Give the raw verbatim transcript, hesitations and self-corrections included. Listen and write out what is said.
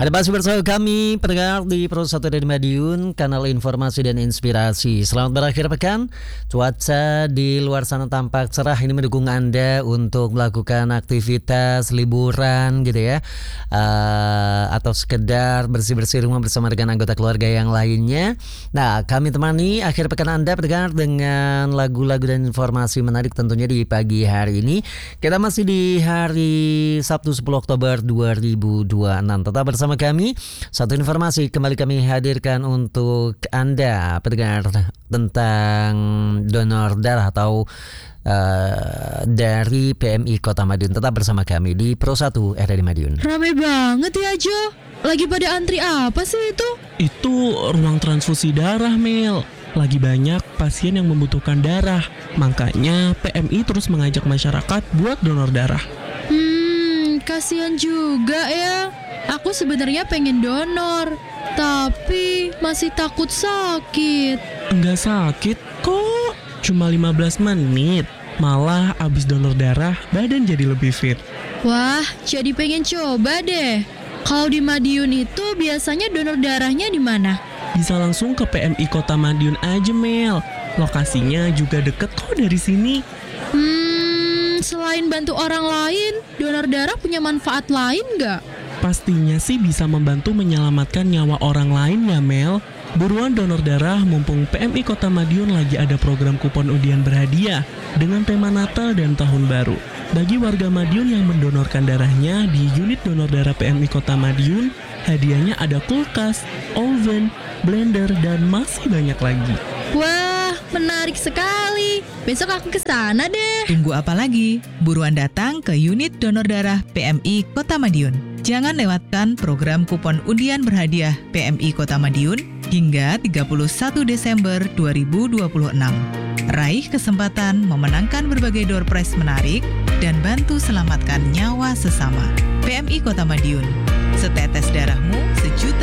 Ada masih bersama kami pendengar di Pro satu dari Madiun, kanal informasi dan inspirasi. Selamat berakhir pekan. Cuaca di luar sana tampak cerah, ini mendukung Anda untuk melakukan aktivitas liburan gitu ya, uh, atau sekedar bersih-bersih rumah bersama dengan anggota keluarga yang lainnya. Nah, kami temani akhir pekan Anda pendengar dengan lagu-lagu dan informasi menarik tentunya di pagi hari ini. Kita masih di hari Sabtu sepuluh Oktober dua ribu dua puluh enam. Tetap bersama Bersama kami, satu informasi kembali kami hadirkan untuk Anda pendengar tentang donor darah atau uh, dari P M I Kota Madiun. Tetap bersama kami di Pro satu R R I Madiun. Rame banget ya Jo, lagi pada antri apa sih itu? Itu ruang transfusi darah, Mel. Lagi banyak pasien yang membutuhkan darah. Makanya P M I terus mengajak masyarakat buat donor darah. Hmm, kasihan juga ya. Aku sebenarnya pengen donor, tapi masih takut sakit. Enggak sakit kok, cuma lima belas menit. Malah abis donor darah, badan jadi lebih fit. Wah, jadi pengen coba deh. Kalau di Madiun itu biasanya donor darahnya di mana? Bisa langsung ke P M I Kota Madiun aja, Mel. Lokasinya juga deket kok dari sini. Hmm, selain bantu orang lain, donor darah punya manfaat lain nggak? Pastinya sih bisa membantu menyelamatkan nyawa orang lain ya, Mel. Buruan donor darah mumpung P M I Kota Madiun lagi ada program kupon undian berhadiah dengan tema Natal dan Tahun Baru. Bagi warga Madiun yang mendonorkan darahnya di unit donor darah P M I Kota Madiun, hadiahnya ada kulkas, oven, blender, dan masih banyak lagi. Wah, menarik sekali. Besok aku ke sana deh. Tunggu apa lagi? Buruan datang ke unit donor darah P M I Kota Madiun. Jangan lewatkan program kupon undian berhadiah P M I Kota Madiun hingga tiga puluh satu Desember dua ribu dua puluh enam. Raih kesempatan memenangkan berbagai door prize menarik dan bantu selamatkan nyawa sesama. P M I Kota Madiun. Setetes darahmu, sejuta